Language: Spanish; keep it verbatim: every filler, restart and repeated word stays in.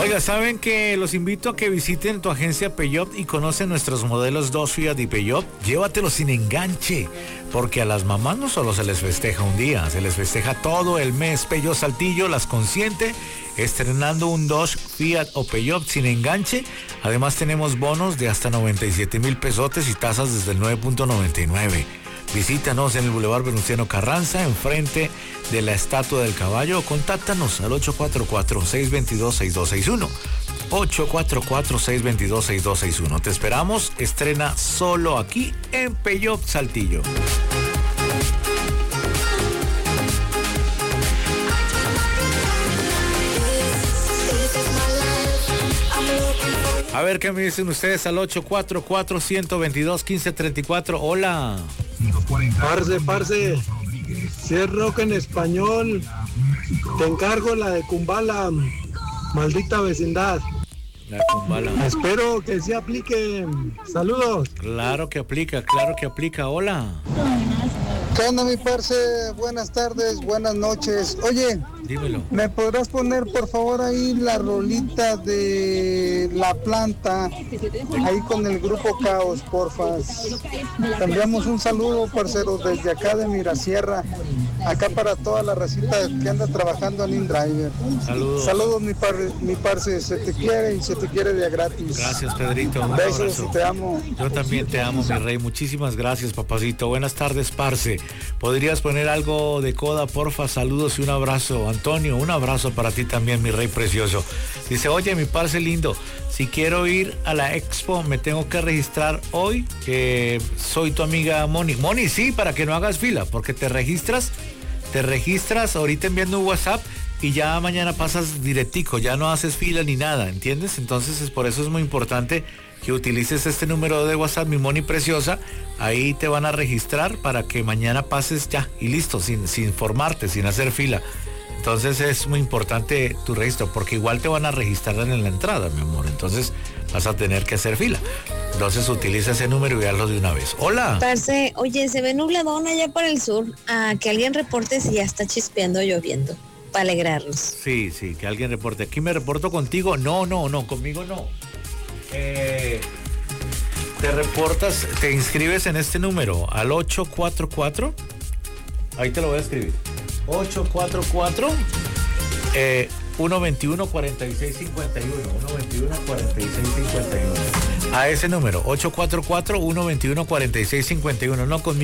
Oiga, ¿saben que los invito a que visiten tu agencia Peugeot y conocen nuestros modelos dos Fiat y Peugeot? Llévatelos sin enganche, porque a las mamás no solo se les festeja un día, se les festeja todo el mes. Peugeot Saltillo las consiente estrenando un Dodge, Fiat o Peugeot sin enganche. Además tenemos bonos de hasta noventa y siete mil pesotes y tasas desde el nueve punto noventa y nueve. Visítanos en el Boulevard Venustiano Carranza, enfrente de la Estatua del Caballo, o contáctanos al ocho cuatro cuatro, seis dos dos, seis dos seis uno. ocho cuatro cuatro, seis dos dos, seis dos seis uno. Te esperamos, estrena solo aquí en Peugeot Saltillo. A ver qué me dicen ustedes al ocho cuatro cuatro, uno dos dos, uno cinco tres cuatro. Hola. Parce, parce, si es rock en español, te encargo la de Kumbala, maldita vecindad. La Kumbala. Espero que sí aplique. Saludos. Claro que aplica, claro que aplica. Hola. ¿Qué onda, mi parce? Buenas tardes, buenas noches. Oye, dímelo. ¿Me podrás poner por favor ahí la rolita de La Planta, ahí con el grupo Caos, porfa? Te enviamos un saludo, parceros, desde acá de Mirasierra, acá para toda la racita que anda trabajando en InDriver. Saludos. Saludos, mi, par, mi parce, se te quiere y se te quiere de gratis. Gracias, Pedrito. Un Besos abrazo. y te amo. Yo también te amo, mi rey. Muchísimas gracias, papacito. Buenas tardes, parce. ¿Podrías poner algo de Coda, porfa? Saludos y un abrazo. Antonio, un abrazo para ti también, mi rey precioso. Dice, oye, mi parce lindo, si quiero ir a la expo, me tengo que registrar hoy, que soy tu amiga Moni. Moni, sí, para que no hagas fila, porque te registras, te registras ahorita enviando un WhatsApp y ya mañana pasas directico, ya no haces fila ni nada, ¿entiendes? Entonces, es por eso es muy importante que utilices este número de WhatsApp, mi Moni preciosa. Ahí te van a registrar para que mañana pases ya y listo, sin, sin formarte, sin hacer fila. Entonces es muy importante tu registro, porque igual te van a registrar en la entrada, mi amor. Entonces vas a tener que hacer fila. Entonces utiliza ese número y hazlo de una vez. Hola. Parce, oye, se ve nubladón allá por el sur. Ah, que alguien reporte si ya está chispeando o lloviendo, para alegrarnos. Sí, sí, que alguien reporte. Aquí me reporto contigo. No, no, no, conmigo no. Eh, te reportas, te inscribes en este número al ocho cuatro cuatro. Ahí te lo voy a escribir. ocho cuatro cuatro, eh, uno dos uno, cuatro seis cinco uno. uno dos uno, cuatro seis cinco uno. A ese número, ocho cuatro cuatro, uno dos uno, cuatro seis cinco uno. No conmigo.